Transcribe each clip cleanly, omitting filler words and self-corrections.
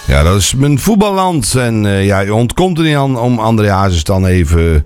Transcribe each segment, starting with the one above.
Ja, dat is mijn voetballand. En je ontkomt er niet aan om André Hazes dan even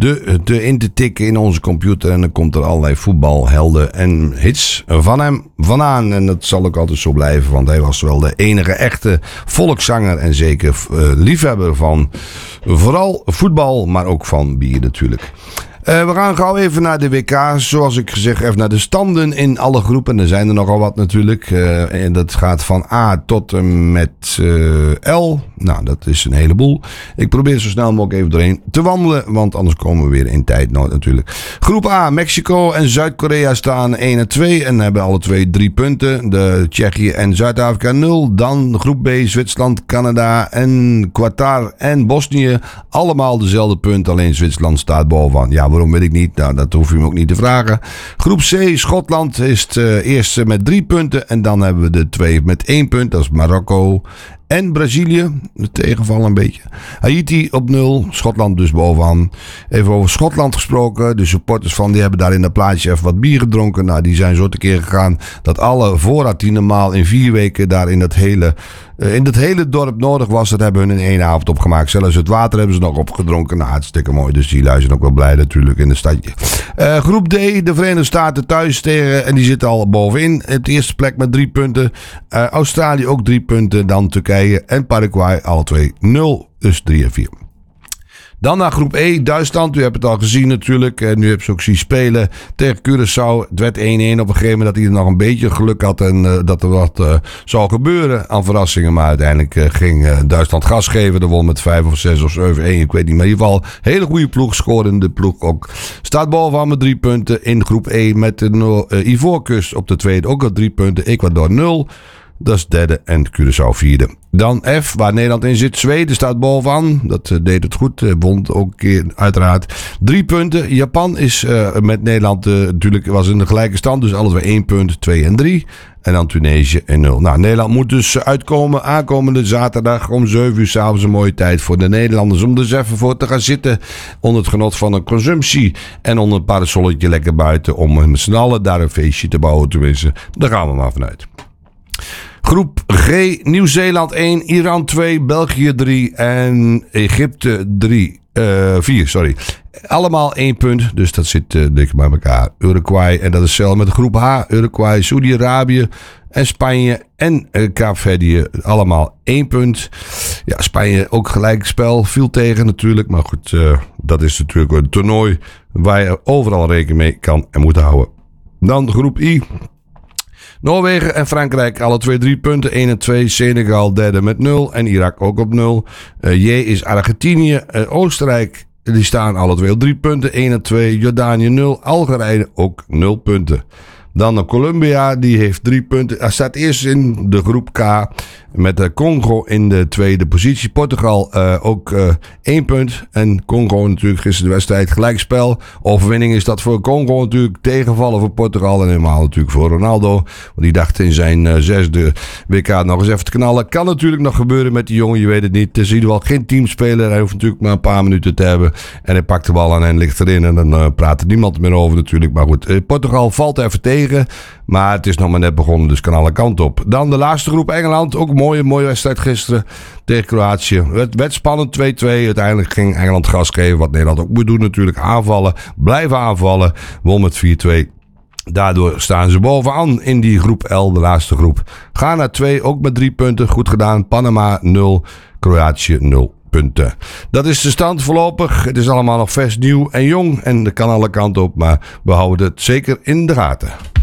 in te tikken in onze computer. En dan komt er allerlei voetbalhelden en hits van hem vandaan. En dat zal ook altijd zo blijven, want hij was wel de enige echte volkszanger. En zeker liefhebber van vooral voetbal, maar ook van bier natuurlijk. We gaan gauw even naar de WK. Zoals ik gezegd, even naar de standen in alle groepen. Er zijn er nogal wat natuurlijk. En dat gaat van A tot en met L. Nou, dat is een heleboel. Ik probeer zo snel mogelijk even doorheen te wandelen. Want anders komen we weer in tijdnood natuurlijk. Groep A, Mexico en Zuid-Korea staan 1 en 2. En hebben alle twee 3 punten. De Tsjechië en Zuid-Afrika 0. Dan groep B, Zwitserland, Canada en Qatar en Bosnië. Allemaal dezelfde punten. Alleen Zwitserland staat bovenaan. Ja, waarom weet ik niet? Nou, dat hoef je me ook niet te vragen. Groep C, Schotland is het eerste met 3 punten. En dan hebben we de 2 met 1 punt. Dat is Marokko en Brazilië. De tegenvallen een beetje. Haiti op 0. Schotland dus bovenaan. Even over Schotland gesproken. De supporters van die hebben daar in dat plaatsje even wat bier gedronken. Nou, die zijn zo tekeer gegaan dat alle voorraad die normaal in 4 weken daar in dat hele dorp nodig was, dat hebben hun in 1 avond opgemaakt. Zelfs het water hebben ze nog opgedronken. Nou, hartstikke mooi. Dus die lui zijn ook wel blij natuurlijk in het stadje. Groep D, de Verenigde Staten thuis tegen. En die zitten al bovenin. Het eerste plek met 3 punten. Australië ook 3 punten. Dan Turkije en Paraguay alle twee 0. Dus 3 en 4. Dan naar groep E, Duitsland. U hebt het al gezien natuurlijk. En nu heb ze ook zien spelen tegen Curaçao. Het werd 1-1 op een gegeven moment dat hij er nog een beetje geluk had. En dat er wat zou gebeuren aan verrassingen. Maar uiteindelijk ging Duitsland gas geven. Er won met 5 of 6 of 7-1. Ik weet niet. Maar in ieder geval hele goede ploeg. Scorende ploeg ook. Staat bovenaan met 3 punten in groep E. Met de Ivoorkust op de tweede ook al 3 punten. Ecuador 0. Dat is derde en Curaçao vierde. Dan F, waar Nederland in zit. Zweden staat bovenaan. Dat deed het goed. Won ook een keer uiteraard. 3 punten. Japan is met Nederland natuurlijk was in de gelijke stand. Dus alles weer 1 punt, 2 en 3. En dan Tunesië en 0. Nou, Nederland moet dus uitkomen. Aankomende zaterdag om 7 uur 's avonds een mooie tijd voor de Nederlanders. Om er eens even voor te gaan zitten. Onder het genot van een consumptie. En onder een parasolletje lekker buiten. Om met z'n allen daar een feestje te bouwen. Tenminste, daar gaan we maar vanuit. Groep G, Nieuw-Zeeland 1, Iran 2, België 3 en Egypte 4. Allemaal 1 punt, dus dat zit dik bij elkaar. Uruguay, en dat is zelf met de groep H. Uruguay, Saudi-Arabië en Spanje en Kaapverdië. Allemaal 1 punt. Ja, Spanje ook gelijk spel. Viel tegen natuurlijk. Maar goed, dat is natuurlijk een toernooi waar je overal rekening mee kan en moet houden. Dan de groep I. Noorwegen en Frankrijk, alle twee 3 punten, 1 en 2. Senegal derde met 0 en Irak ook op 0. J is Argentinië, Oostenrijk, die staan alle twee op 3 punten, 1 en 2. Jordanië 0, Algerije ook 0 punten. Dan Colombia, die heeft 3 punten. Hij staat eerst in de groep K met Congo in de tweede positie. Portugal ook 1 punt. En Congo natuurlijk gisteren de wedstrijd gelijkspel. Overwinning is dat voor Congo natuurlijk. Tegenvallen voor Portugal en helemaal natuurlijk voor Ronaldo. Want die dacht in zijn 6e WK nog eens even te knallen. Kan natuurlijk nog gebeuren met die jongen, je weet het niet. Het is in ieder geval geen teamspeler. Hij hoeft natuurlijk maar een paar minuten te hebben. En hij pakt de bal aan en ligt erin. En dan praat er niemand meer over natuurlijk. Maar goed, Portugal valt even tegen. Maar het is nog maar net begonnen, dus kan alle kanten op. Dan de laatste groep Engeland. Ook een mooie wedstrijd gisteren tegen Kroatië. Het werd spannend 2-2. Uiteindelijk ging Engeland gas geven. Wat Nederland ook moet doen natuurlijk. Aanvallen. Blijven aanvallen. Won met 4-2. Daardoor staan ze bovenaan in die groep L, de laatste groep. Ghana 2, ook met 3 punten. Goed gedaan. Panama 0. Kroatië 0. Punten. Dat is de stand voorlopig. Het is allemaal nog vers, nieuw en jong. En dat kan alle kanten op. Maar we houden het zeker in de gaten.